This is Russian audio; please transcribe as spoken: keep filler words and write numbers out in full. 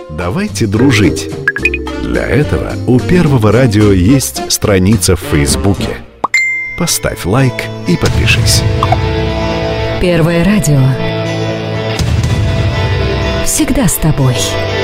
Давайте дружить. Для этого у Первого радио есть страница в Фейсбуке. Поставь лайк и подпишись. Первое радио. Всегда с тобой.